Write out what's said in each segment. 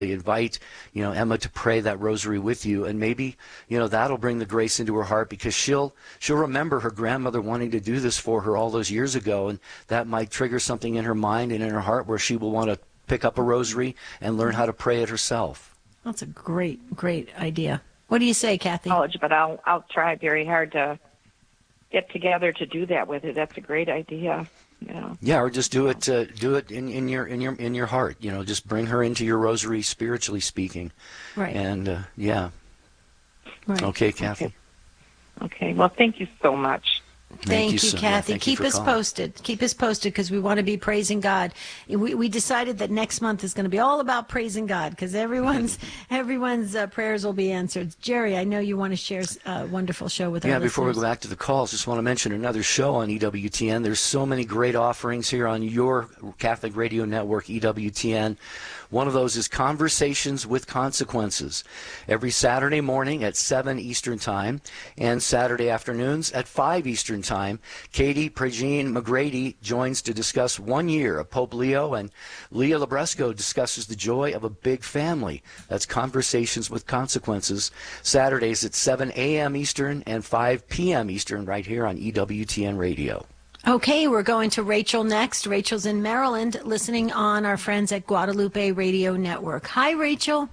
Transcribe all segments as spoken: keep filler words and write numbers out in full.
invite, you know, Emma to pray that rosary with you, and maybe, you know, that'll bring the grace into her heart, because she'll she'll remember her grandmother wanting to do this for her all those years ago, and that might trigger something in her mind and in her heart where she will want to pick up a rosary and learn how to pray it herself. That's a great, great idea. What do you say, Kathy? College, but I'll I'll try very hard to get together to do that with her. That's a great idea. Yeah. Yeah, or just do it. Uh, do it in, in your in your in your heart. You know, just bring her into your rosary, spiritually speaking. Right. And uh, yeah. Right. Okay, Kathy. Okay. okay. Well, thank you so much. Thank, Thank you, so, Kathy. yeah, thank Keep you us calling. posted. Keep us posted, because we want to be praising God. We we decided that next month is going to be all about praising God, because everyone's everyone's uh, prayers will be answered. Jerry, I know you want to share a wonderful show with Yeah, our before we listeners. go back to the calls, just want to mention another show on E W T N. There's so many great offerings here on your Catholic Radio Network, E W T N. One of those is Conversations with Consequences, every Saturday morning at seven Eastern Time and Saturday afternoons at five Eastern Time. Katie Pregine McGrady joins to discuss one year of Pope Leo, and Leah Labresco discusses the joy of a big family. That's Conversations with Consequences, Saturdays at seven a.m. Eastern and five p.m. Eastern, right here on E W T N Radio. Okay, we're going to Rachel next. Rachel's in Maryland, listening on our friends at Guadalupe Radio Network. Hi, Rachel.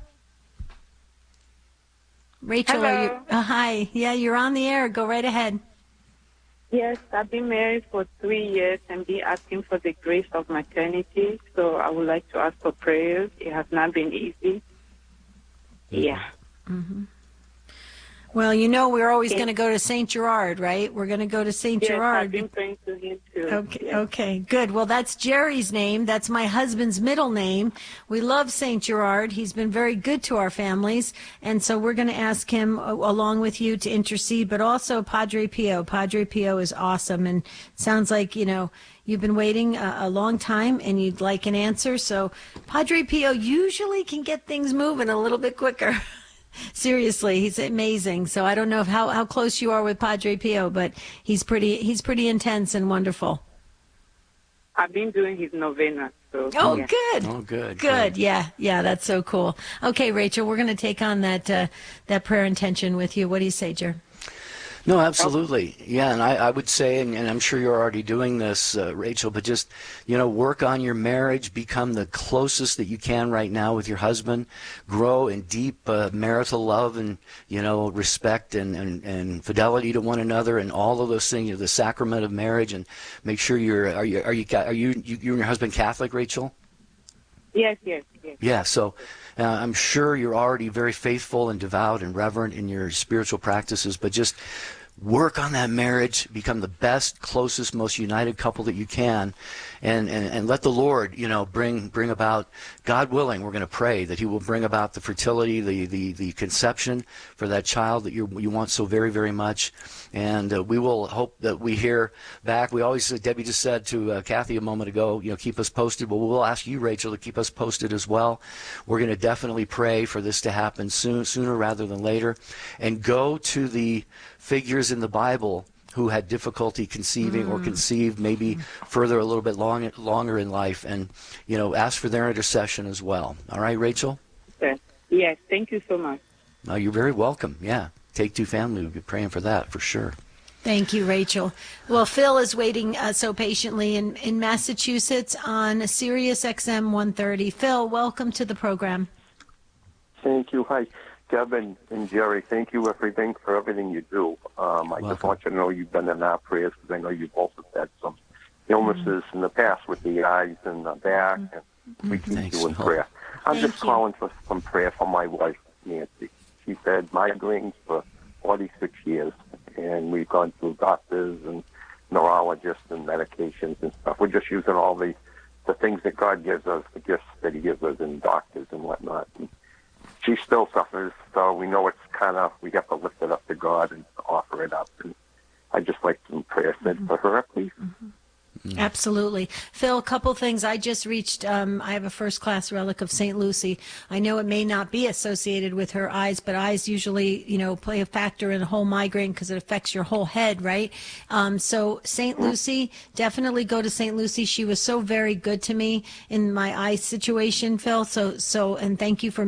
Rachel, Hello. are you? Uh, hi. Yeah, you're on the air. Go right ahead. Yes, I've been married for three years and been asking for the grace of maternity. So I would like to ask for prayers. It has not been easy. Yeah. Mm-hmm. Well, you know, we're always going to go to Saint Gerard, right? We're going to go to Saint Yes, Gerard. I've been praying to him too. Okay, Yes. okay, good. Well, that's Jerry's name. That's my husband's middle name. We love Saint Gerard. He's been very good to our families. And so we're going to ask him, uh, along with you, to intercede, but also Padre Pio. Padre Pio is awesome. And it sounds like, you know, you've been waiting a, a long time and you'd like an answer. So Padre Pio usually can get things moving a little bit quicker. Seriously, he's amazing. So I don't know if how, how close you are with Padre Pio, but he's pretty he's pretty intense and wonderful. I've been doing his novena. So, Oh, yeah. good. Oh, good. Good. Yeah, yeah, that's so cool. Okay, Rachel, we're going to take on that uh, that prayer intention with you. What do you say, Jer? No, absolutely. Yeah, and I, I would say, and, and I'm sure you're already doing this, uh, Rachel, but just, you know, work on your marriage, become the closest that you can right now with your husband, grow in deep uh, marital love and, you know, respect and, and, and fidelity to one another and all of those things, you know, the sacrament of marriage, and make sure you're, are you, are you, are you, you, you and your husband Catholic, Rachel? Yes, yes, yes. Yeah, so uh, I'm sure you're already very faithful and devout and reverent in your spiritual practices, but just work on that marriage, become the best, closest, most united couple that you can, and, and, and let the Lord, you know, bring bring about, God willing, we're going to pray that he will bring about the fertility, the, the, the conception for that child that you you want so very, very much. And uh, we will hope that we hear back. We always, Debbie just said to uh, Kathy a moment ago, you know, keep us posted. Well, we'll ask you, Rachel, to keep us posted as well. We're going to definitely pray for this to happen soon, sooner rather than later. And go to the figures in the Bible who had difficulty conceiving mm. or conceived maybe mm. further a little bit long, longer in life, and, you know, ask for their intercession as well. All right, Rachel? Yes, yes. Thank you so much. No, you're very welcome. Yeah. Take Two Family. We'll be praying for that for sure. Thank you, Rachel. Well, Phil is waiting uh, so patiently in, in Massachusetts on Sirius X M one thirty. Phil, welcome to the program. Thank you. Hi, Kevin and Jerry. Thank you everything for everything you do. Um, I Welcome. just want you to know you've been in our prayers, because I know you've also had some illnesses mm-hmm. in the past with the eyes and the back, and mm-hmm. we keep Thanks, you in Phil. prayer. I'm Thank just you. calling for some prayer for my wife, Nancy. She's had migraines for forty-six years, and we've gone through doctors and neurologists and medications and stuff. We're just using all the, the things that God gives us, the gifts that he gives us in doctors and whatnot. And she still suffers, so we know it's kind of, we have to lift it up to God and offer it up. And I'd just like some prayer said mm-hmm. for her, please. Mm-hmm. Absolutely. Phil, a couple things. I just reached, um, I have a first class relic of Saint Lucy. I know it may not be associated with her eyes, but eyes usually, you know, play a factor in a whole migraine because it affects your whole head, right? Um, so Saint Lucy, definitely go to Saint Lucy. She was so very good to me in my eye situation, Phil. So, so, and thank you for